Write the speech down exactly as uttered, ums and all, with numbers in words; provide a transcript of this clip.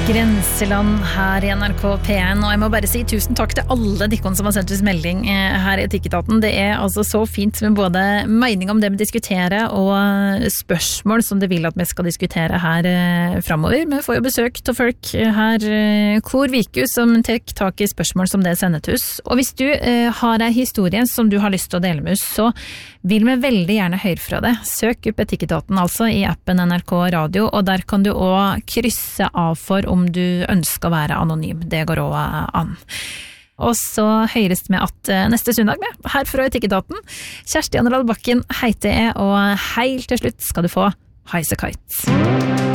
Grenseland her I N R K P en, og jeg må bare si tusen takk til alle dikkene som har sendt oss melding her I Etikketaten. Det er altså så fint med både mening om det vi diskuterer og spørsmål som det vil at vi skal diskutere her fremover. Vi får jo besøk til folk her hvor viku som tar tak I spørsmål som det sendet til oss. Og hvis du eh, har en historie som du har lyst til å dele med oss, så vil vi veldig gjerne høre fra deg. Søk opp Etikketaten altså I appen N R K Radio, og der kan du også krysse av for om du ønsker å være anonym. Det går også an. Og så høres vi at neste søndag med, her fra Etikketaten. Kjersti Annerald Bakken heter jeg, og helt til slutt skal du få Highasakite.